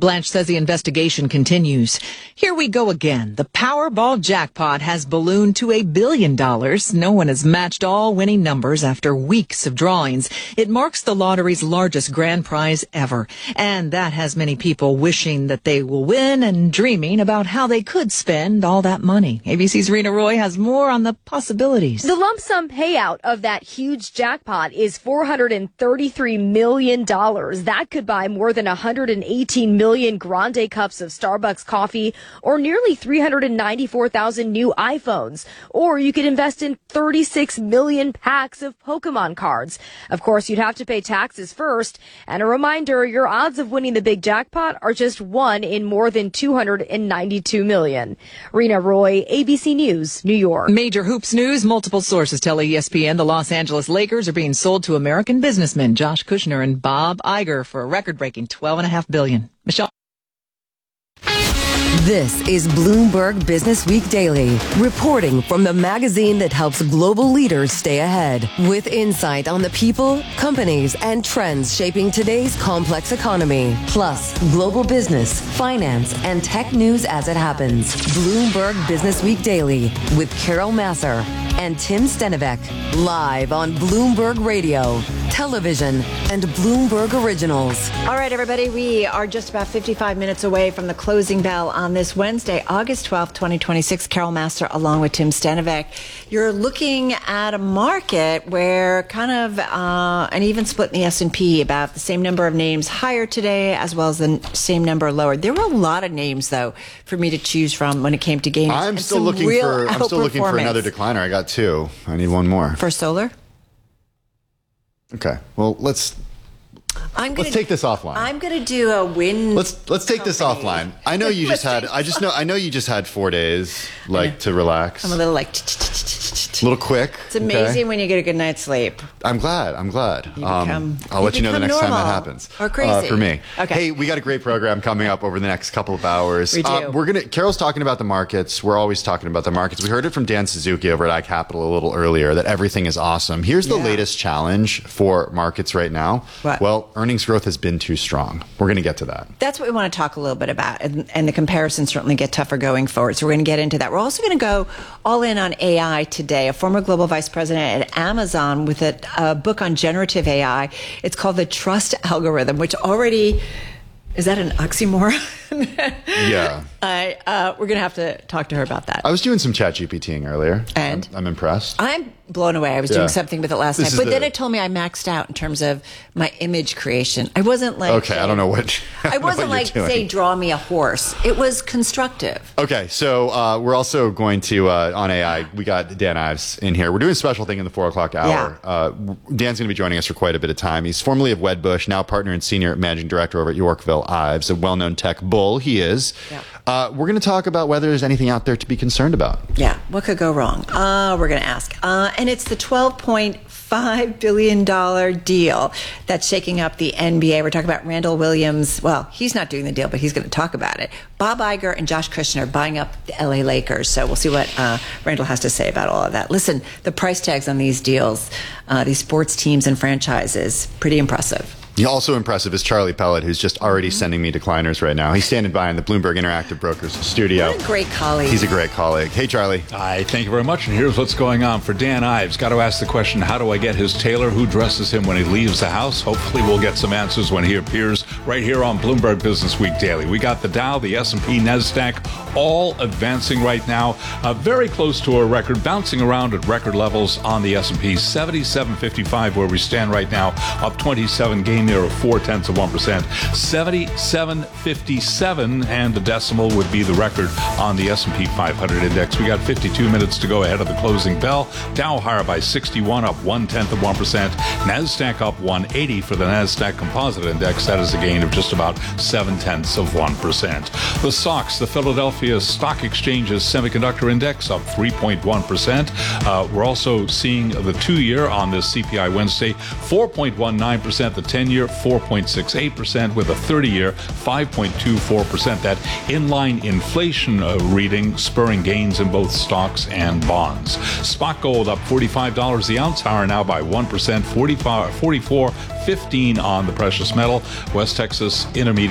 Blanche says the investigation continues. Here we go again. The Powerball jackpot has ballooned to $1 billion. No one has matched all winning numbers after weeks of drawings. It marks the lottery's largest grand prize ever. And that has many people wishing that they will win and dreaming about how they could spend all that money. ABC's Rena Roy has more on the possibilities. The lump sum payout of that huge jackpot is $433 million. That could buy more than 118 million grande cups of Starbucks coffee or nearly 394,000 new iPhones. Or you could invest in 36 million packs of Pokemon cards. Of course, you'd have to pay taxes first. And a reminder, your odds of winning the big jackpot are just 1 in more than 292 million. Rena Roy, ABC News, New York. Major hoops news. Multiple sources tell ESPN the Los Angeles Lakers are being sold to American businessmen Josh Kushner and Bob Iger for a record-breaking $12.5 billion. Michelle. This is Bloomberg Business Week Daily, reporting from the magazine that helps global leaders stay ahead, with insight on the people, companies, and trends shaping today's complex economy, plus global business, finance, and tech news as it happens. Bloomberg Business Week Daily with Carol Massar and Tim Stenivek, live on Bloomberg Radio, television, and Bloomberg Originals. All right, everybody, we are just about 55 minutes away from the closing bell on this Wednesday, August 12th, 2026. Carol Massar along with Tim Stenivek. You're looking at a market where kind of an even split in the S&P, about the same number of names higher today as well as the same number lower. There were a lot of names, though, for me to choose from when it came to gains. I'm still looking for another decliner. I got 2. I need 1 more. For solar? Okay. Well, let's take this offline. I'm going to do a win. Let's take this offline. I know you just had. I know you just had 4 days to relax. I'm a little a little quick. It's amazing when you get a good night's sleep. I'm glad. I'll let you know the next time that happens. Or crazy for me. Okay. Hey, we got a great program coming up over the next couple of hours. We do. Carol's talking about the markets. We're always talking about the markets. We heard it from Dan Suzuki over at iCapital a little earlier that everything is awesome. Here's the latest challenge for markets right now. What? Well, earnings growth has been too strong. We're going to get to that. That's what we want to talk a little bit about. And the comparisons certainly get tougher going forward. So we're going to get into that. We're also going to go all in on AI today. A former global vice president at Amazon with a book on generative AI. It's called The Trust Algorithm, which already... Is that an oxymoron? Yeah. We're going to have to talk to her about that. I was doing some ChatGPTing earlier. And? I'm impressed. I'm blown away. I was doing something with it last night. But then it told me I maxed out in terms of my image creation. I wasn't like... Okay, I don't know what... I wasn't like, say, draw me a horse. It was constructive. Okay, so we're also going to, on AI, we got Dan Ives in here. We're doing a special thing in the 4 o'clock hour. Yeah. Dan's going to be joining us for quite a bit of time. He's formerly of Wedbush, now partner and senior managing director over at Yorkville Ives, a well-known tech bull. He is. Yeah. We're going to talk about whether there's anything out there to be concerned about. Yeah, what could go wrong? We're going to ask. And it's the $12.5 billion deal that's shaking up the NBA. We're talking about Randall Williams. Well, he's not doing the deal, but he's going to talk about it. Bob Iger and Josh Kushner buying up the LA Lakers. So we'll see what Randall has to say about all of that. Listen, the price tags on these deals, these sports teams and franchises, pretty impressive. Also impressive is Charlie Pellet, who's just already sending me decliners right now. He's standing by in the Bloomberg Interactive Brokers studio. What a great colleague. He's a great colleague. Hey, Charlie. Hi, thank you very much. And here's what's going on for Dan Ives. Got to ask the question, how do I get his tailor? Who dresses him when he leaves the house? Hopefully we'll get some answers when he appears right here on Bloomberg Business Week Daily. We got the Dow, the S&P, NASDAQ, all advancing right now. Very close to a record, bouncing around at record levels on the S&P. 77.55 where we stand right now, up 27, gain near a 0.4%. 77.57, and the decimal would be the record on the S&P 500 index. We got 52 minutes to go ahead of the closing bell. Dow higher by 61, up 0.1%. NASDAQ up 180 for the NASDAQ Composite Index. That is a gain of just about 0.7%. The SOX, the Philadelphia Stock Exchange's Semiconductor Index, up 3.1%. We're also seeing the 2-year on this CPI Wednesday, 4.19%. The 10-year, 4.68%, with a 30-year 5.24%. That inline inflation reading spurring gains in both stocks and bonds. Spot gold up $45 the ounce, higher now by 1%, 44.15 on the precious metal. West Texas Intermediate